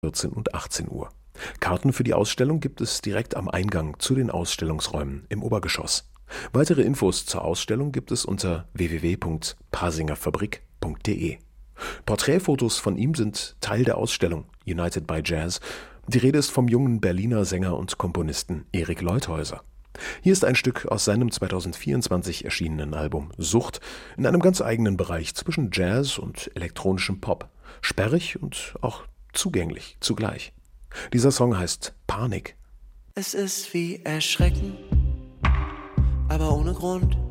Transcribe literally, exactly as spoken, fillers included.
vierzehn und achtzehn Uhr. Karten für die Ausstellung gibt es direkt am Eingang zu den Ausstellungsräumen im Obergeschoss. Weitere Infos zur Ausstellung gibt es unter w w w punkt parsingerfabrik punkt d e. Porträtfotos von ihm sind Teil der Ausstellung United by Jazz. Die Rede ist vom jungen Berliner Sänger und Komponisten Erik Leuthäuser. Hier ist ein Stück aus seinem zweitausendvierundzwanzig erschienenen Album Sucht in einem ganz eigenen Bereich zwischen Jazz und elektronischem Pop. Sperrig und auch zugänglich zugleich. Dieser Song heißt Panik. Es ist wie Erschrecken, aber ohne Grund.